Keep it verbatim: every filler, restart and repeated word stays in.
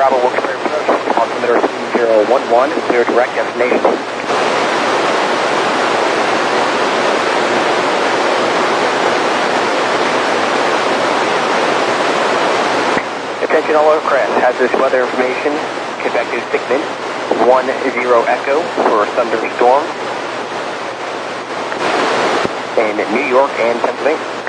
Bravo, Wilkes-Barre approach, altimeter three zero one one, clear direct destination. Attention all aircraft, hazardous weather information, convective thickness, one zero echo for thunderstorm in New York and Pennsylvania.